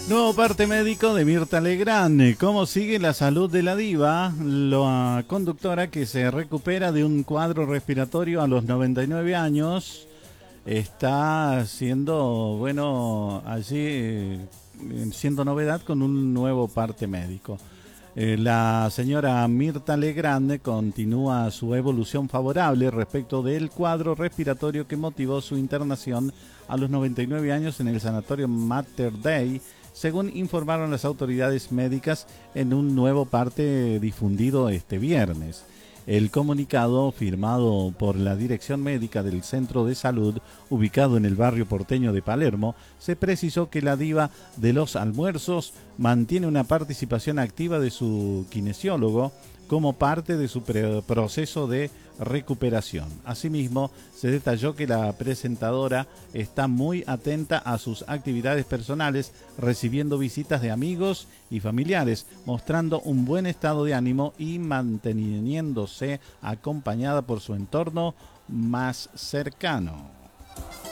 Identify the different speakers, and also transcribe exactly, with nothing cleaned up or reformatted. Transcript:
Speaker 1: Nuevo parte médico de Mirta Legrand. ¿Cómo sigue la salud de la diva? La conductora que se recupera de un cuadro respiratorio a los noventa y nueve años está siendo, bueno, allí eh, siendo novedad con un nuevo parte médico. Eh, la señora Mirta Legrand continúa su evolución favorable respecto del cuadro respiratorio que motivó su internación a los noventa y nueve años en el sanatorio Mater Dei, según informaron las autoridades médicas en un nuevo parte difundido este viernes. El comunicado, firmado por la dirección médica del centro de salud, ubicado en el barrio porteño de Palermo, se precisó que la diva de los almuerzos mantiene una participación activa de su kinesiólogo como parte de su proceso de recuperación. Asimismo, se detalló que la presentadora está muy atenta a sus actividades personales, recibiendo visitas de amigos y familiares, mostrando un buen estado de ánimo y manteniéndose acompañada por su entorno más cercano.